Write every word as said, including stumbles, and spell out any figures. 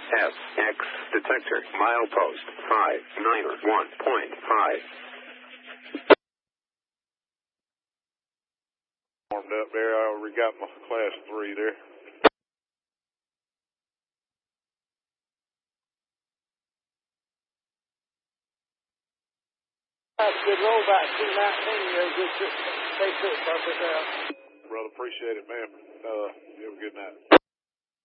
S X detector milepost five nine one point five. Warmed up there. I already got my class three there. That's a good roll back two nineteen. They're good. They took perfect out. Brother, appreciate it, man. Uh, you have a good night.